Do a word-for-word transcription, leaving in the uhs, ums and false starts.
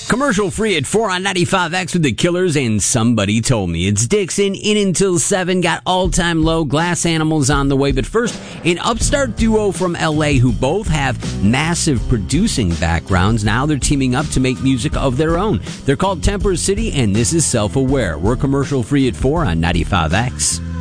Commercial free at four on ninety-five X with the Killers and Somebody Told Me. It's Dixon in until seven. Got all-time low. Glass Animals on the way. But first, an upstart duo from L A who both have massive producing backgrounds. Now they're teaming up to make music of their own. They're called Temper City, and this is Self-Aware. We're commercial free at four on ninety-five X.